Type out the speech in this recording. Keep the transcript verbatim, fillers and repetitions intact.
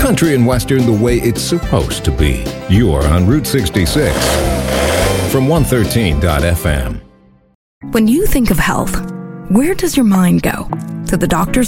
Country and Western the way it's supposed to be. You're on Route sixty-six from one thirteen dot F M. When you think of health, where does your mind go? To the doctor's